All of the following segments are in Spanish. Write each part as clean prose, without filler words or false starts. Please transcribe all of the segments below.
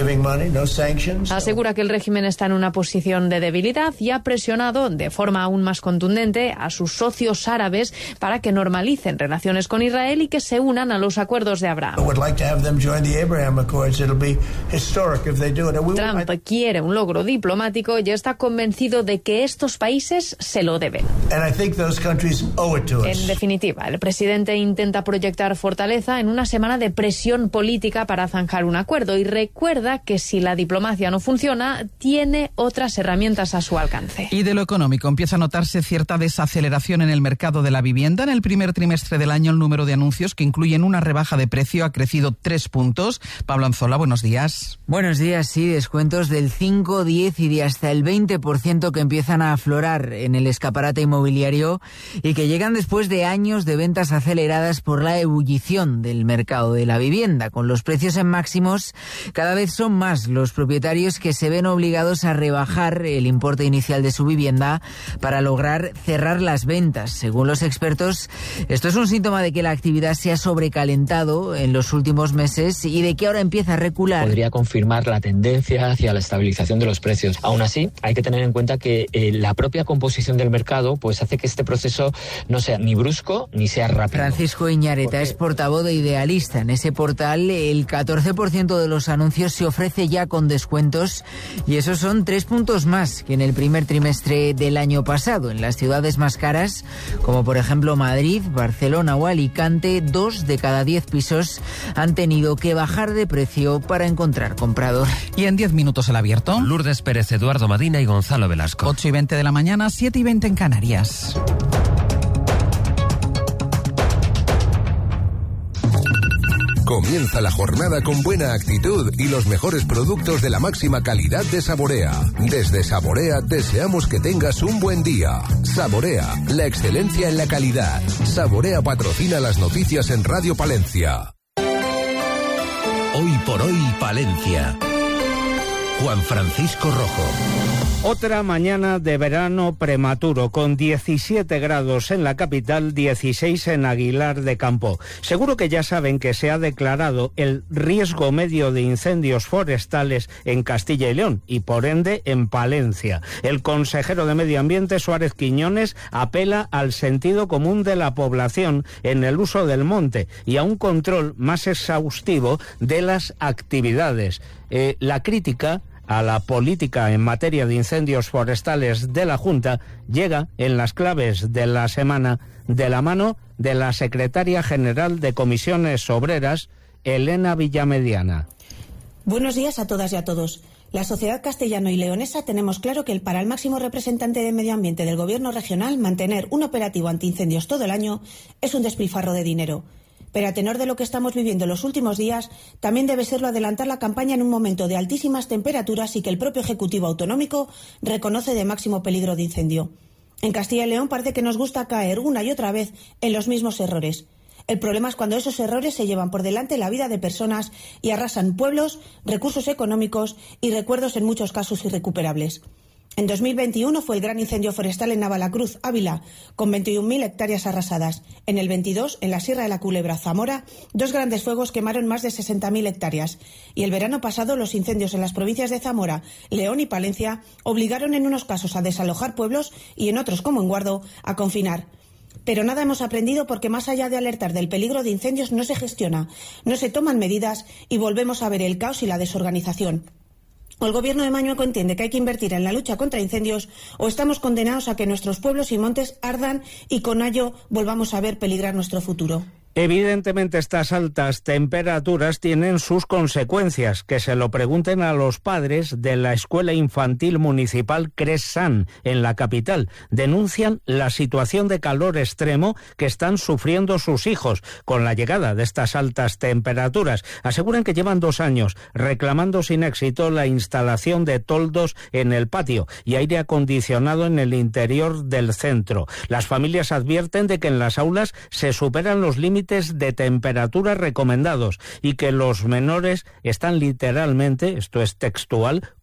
Asegura que el régimen está en una posición de debilidad y ha presionado de forma aún más contundente a sus socios árabes para que normalicen relaciones con Israel y que se unan a los acuerdos de Abraham. Trump quiere un logro diplomático y está convencido de que estos países se lo deben. En definitiva, el presidente intenta proyectar fortaleza en una semana de presión política para zanjar un acuerdo y recuerda que si la diplomacia no funciona, tiene otras herramientas a su alcance. Y de lo económico, empieza a notarse cierta desaceleración en el mercado de la vivienda. En el primer trimestre del año, el número de anuncios que incluyen una rebaja de precio ha crecido 3 puntos. Pablo Anzola, buenos días. Buenos días, sí, descuentos del 5, 10 y de hasta el 20% que empiezan a aflorar en el escaparate inmobiliario y que llegan después de años de ventas aceleradas por la ebullición del mercado de la vivienda. Con los precios en máximos, cada vez son más los propietarios que se ven obligados a rebajar el importe inicial de su vivienda para lograr cerrar las ventas. Según los expertos, esto es un síntoma de que la actividad se ha sobrecalentado en los últimos meses y de que ahora empieza a recular. Podría confirmar la tendencia hacia la estabilización de los precios. Aún así, hay que tener en cuenta que la propia composición del mercado pues hace que este proceso no sea ni brusco ni sea rápido. Francisco Iñareta es portavoz de Idealista. En ese portal, el 14% de los anuncios se ofrece ya con descuentos y esos son 3 puntos más que en el primer trimestre del año pasado. En las ciudades más caras, como por ejemplo Madrid, Barcelona o Alicante, 2 de cada 10 pisos han tenido que bajar de precio para encontrar comprador. Y en 10 minutos el abierto. Lourdes Pérez, Eduardo Madina y Gonzalo Velasco. 8:20 de la mañana, 7:20 en Canarias. Comienza la jornada con buena actitud y los mejores productos de la máxima calidad de Saborea. Desde Saborea deseamos que tengas un buen día. Saborea, la excelencia en la calidad. Saborea patrocina las noticias en Radio Palencia. Hoy por hoy, Palencia. Juan Francisco Rojo. Otra mañana de verano prematuro, con 17 grados en la capital, 16 en Aguilar de Campo. Seguro que ya saben que se ha declarado el riesgo medio de incendios forestales en Castilla y León y, por ende, en Palencia. El consejero de Medio Ambiente, Suárez Quiñones, apela al sentido común de la población en el uso del monte y a un control más exhaustivo de las actividades. La crítica a la política en materia de incendios forestales de la Junta llega en las claves de la semana de la mano de la secretaria general de Comisiones Obreras, Elena Villamediana. Buenos días a todas y a todos. La sociedad castellano y leonesa tenemos claro que para el máximo representante de medio ambiente del gobierno regional mantener un operativo antiincendios todo el año es un despilfarro de dinero. Pero a tenor de lo que estamos viviendo en los últimos días, también debe serlo adelantar la campaña en un momento de altísimas temperaturas y que el propio Ejecutivo Autonómico reconoce de máximo peligro de incendio. En Castilla y León parece que nos gusta caer una y otra vez en los mismos errores. El problema es cuando esos errores se llevan por delante la vida de personas y arrasan pueblos, recursos económicos y recuerdos en muchos casos irrecuperables. En 2021 fue el gran incendio forestal en Navalacruz, Ávila, con 21.000 hectáreas arrasadas. En el 22, en la Sierra de la Culebra, Zamora, 2 grandes fuegos quemaron más de 60.000 hectáreas. Y el verano pasado, los incendios en las provincias de Zamora, León y Palencia obligaron en unos casos a desalojar pueblos y en otros, como en Guardo, a confinar. Pero nada hemos aprendido porque más allá de alertar del peligro de incendios no se gestiona, no se toman medidas y volvemos a ver el caos y la desorganización. O el gobierno de Mañueco entiende que hay que invertir en la lucha contra incendios o estamos condenados a que nuestros pueblos y montes ardan y con ello volvamos a ver peligrar nuestro futuro. Evidentemente estas altas temperaturas tienen sus consecuencias, que se lo pregunten a los padres de la Escuela Infantil Municipal Cressan en la capital. Denuncian la situación de calor extremo que están sufriendo sus hijos con la llegada de estas altas temperaturas. Aseguran que llevan 2 años reclamando sin éxito la instalación de toldos en el patio y aire acondicionado en el interior del centro. Las familias advierten de que en las aulas se superan los límites de temperatura recomendados y que los menores están literalmente, esto es textual,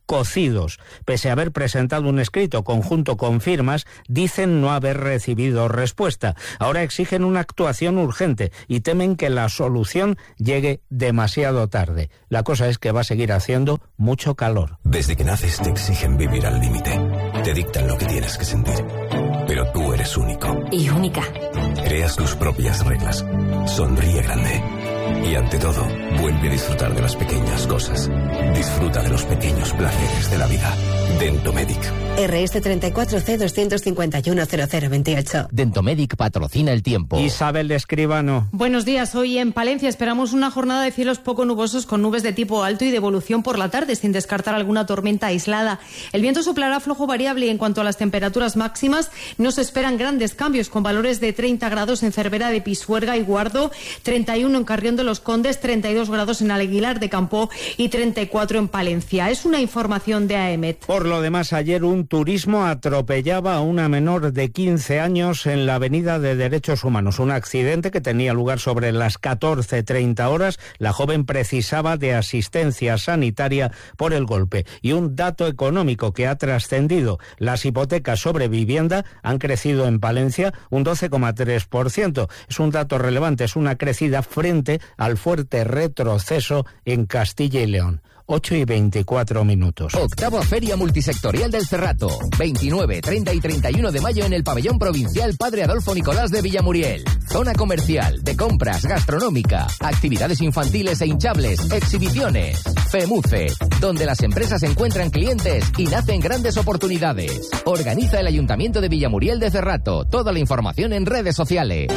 cocidos. Pese a haber presentado un escrito conjunto con firmas, dicen no haber recibido respuesta. Ahora exigen una actuación urgente y temen que la solución llegue demasiado tarde. La cosa es que va a seguir haciendo mucho calor. Desde que naces te exigen vivir al límite. Te dictan lo que tienes que sentir. Pero tú eres único. Y única. Creas tus propias reglas. Sonríe grande. Y ante todo, vuelve a disfrutar de las pequeñas cosas. Disfruta de los pequeños placeres de la vida. Dentomedic. RS34C2510028. Dentomedic patrocina el tiempo. Isabel Escribano. Buenos días. Hoy en Palencia esperamos una jornada de cielos poco nubosos con nubes de tipo alto y de evolución por la tarde, sin descartar alguna tormenta aislada. El viento soplará flojo variable y en cuanto a las temperaturas máximas no se esperan grandes cambios, con valores de 30 grados en Cervera de Pisuerga y Guardo, 31 en Carrión de los Condes, 32 grados en Aguilar de Campoo y 34 en Palencia. Es una información de AEMET. Por lo demás, ayer un turismo atropellaba a una menor de 15 años en la Avenida de Derechos Humanos. Un accidente que tenía lugar sobre las 14:30 horas. La joven precisaba de asistencia sanitaria por el golpe. Y un dato económico que ha trascendido: las hipotecas sobre vivienda han crecido en Palencia un 12,3%. Es un dato relevante, es una crecida frente al fuerte retroceso en Castilla y León. 8:24. Octava Feria Multisectorial del Cerrato. 29, 30 y 31 de mayo en el Pabellón Provincial Padre Adolfo Nicolás de Villamuriel. Zona comercial, de compras, gastronómica, actividades infantiles e hinchables, exhibiciones. FEMUCE, donde las empresas encuentran clientes y nacen grandes oportunidades. Organiza el Ayuntamiento de Villamuriel de Cerrato. Toda la información en redes sociales.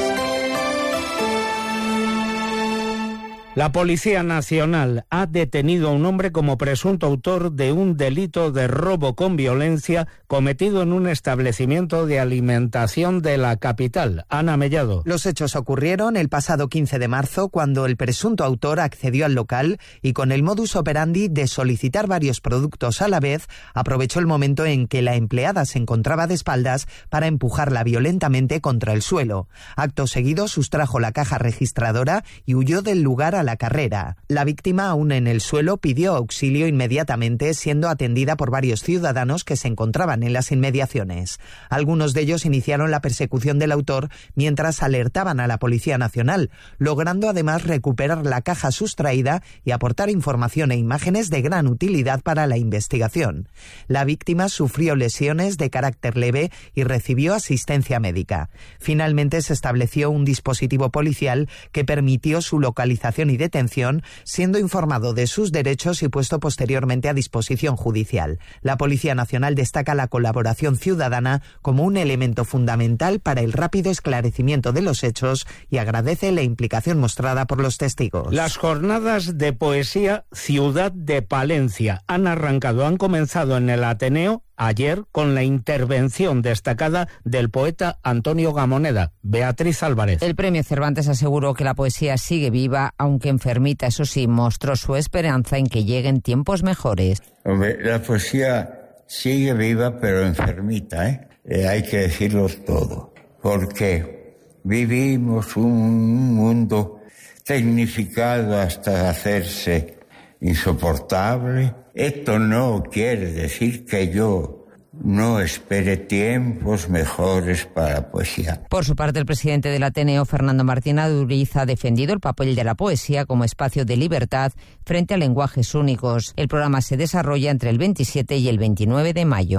La Policía Nacional ha detenido a un hombre como presunto autor de un delito de robo con violencia cometido en un establecimiento de alimentación de la capital. Ana Mellado. Los hechos ocurrieron el pasado 15 de marzo cuando el presunto autor accedió al local y con el modus operandi de solicitar varios productos a la vez, aprovechó el momento en que la empleada se encontraba de espaldas para empujarla violentamente contra el suelo. Acto seguido sustrajo la caja registradora y huyó del lugar a la carrera. La víctima, aún en el suelo, pidió auxilio inmediatamente, siendo atendida por varios ciudadanos que se encontraban en las inmediaciones. Algunos de ellos iniciaron la persecución del autor mientras alertaban a la Policía Nacional, logrando además recuperar la caja sustraída y aportar información e imágenes de gran utilidad para la investigación. La víctima sufrió lesiones de carácter leve y recibió asistencia médica. Finalmente se estableció un dispositivo policial que permitió su localización y detención, siendo informado de sus derechos y puesto posteriormente a disposición judicial. La Policía Nacional destaca la colaboración ciudadana como un elemento fundamental para el rápido esclarecimiento de los hechos y agradece la implicación mostrada por los testigos. Las jornadas de poesía Ciudad de Palencia han comenzado en el Ateneo ayer con la intervención destacada del poeta Antonio Gamoneda. Beatriz Álvarez. El premio Cervantes aseguró que la poesía sigue viva, aunque enfermita, eso sí, mostró su esperanza en que lleguen tiempos mejores. Hombre, la poesía sigue viva, pero enfermita, hay que decirlo todo, porque vivimos un mundo tecnificado hasta hacerse insoportable. Esto no quiere decir que yo no espere tiempos mejores para la poesía. Por su parte, el presidente del Ateneo, Fernando Martín Aduriz, ha defendido el papel de la poesía como espacio de libertad frente a lenguajes únicos. El programa se desarrolla entre el 27 y el 29 de mayo.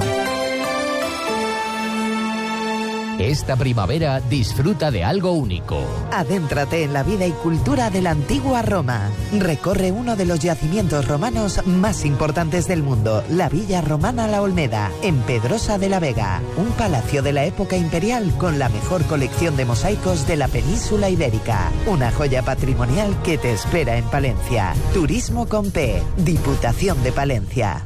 Esta primavera disfruta de algo único. Adéntrate en la vida y cultura de la antigua Roma. Recorre uno de los yacimientos romanos más importantes del mundo, la Villa Romana La Olmeda, en Pedrosa de la Vega. Un palacio de la época imperial con la mejor colección de mosaicos de la península ibérica. Una joya patrimonial que te espera en Palencia. Turismo con P. Diputación de Palencia.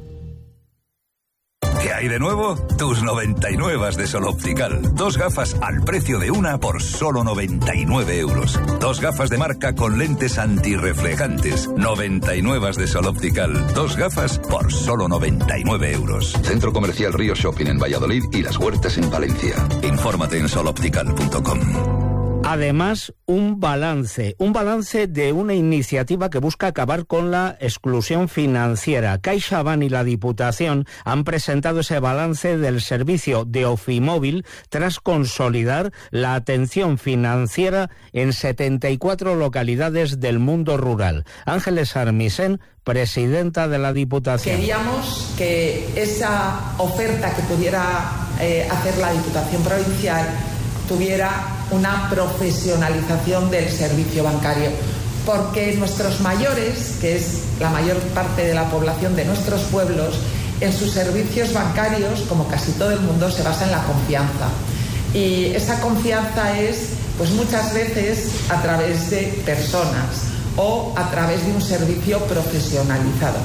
¿Qué hay de nuevo? Tus 99 de Sol Optical. 2 gafas al precio de una por solo 99 euros. 2 gafas de marca con lentes antirreflejantes. 99 de Sol Optical. 2 gafas por solo 99 euros. Centro Comercial Río Shopping en Valladolid y Las Huertas en Valencia. Infórmate en soloptical.com. Además, un balance de una iniciativa que busca acabar con la exclusión financiera. CaixaBank y la Diputación han presentado ese balance del servicio de Ofimóvil tras consolidar la atención financiera en 74 localidades del mundo rural. Ángeles Armisen, presidenta de la Diputación. Queríamos que esa oferta que pudiera hacer la Diputación Provincial tuviera una profesionalización del servicio bancario, porque nuestros mayores, que es la mayor parte de la población de nuestros pueblos, en sus servicios bancarios, como casi todo el mundo, se basa en la confianza. Y esa confianza es, pues muchas veces, a través de personas o a través de un servicio profesionalizado.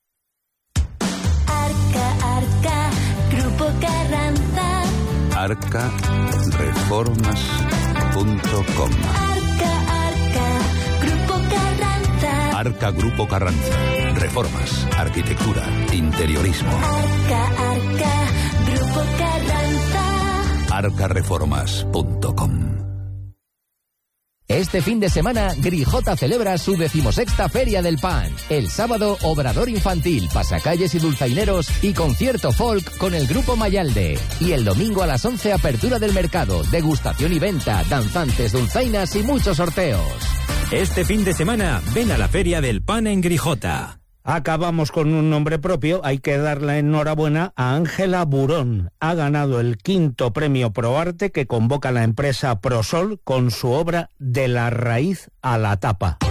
Arca, Grupo Carranza. arcareformas.com. Arca, Grupo Carranza. Arca Grupo Carranza. Reformas, arquitectura, interiorismo. Arca, Grupo Carranza. arcareformas.com. Este fin de semana, Grijota celebra su 16ª Feria del Pan. El sábado, obrador infantil, pasacalles y dulzaineros y concierto folk con el grupo Mayalde. Y el domingo a las 11, apertura del mercado, degustación y venta, danzantes, dulzainas y muchos sorteos. Este fin de semana, ven a la Feria del Pan en Grijota. Acabamos con un nombre propio. Hay que darle enhorabuena a Ángela Burón. Ha ganado el 5º premio ProArte que convoca la empresa Prosol con su obra De la raíz a la tapa.